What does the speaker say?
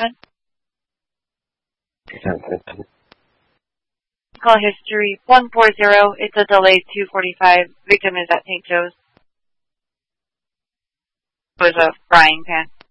7. Call history 140. It's a delayed 245. Victim is at St. Joe's. It was a frying pan.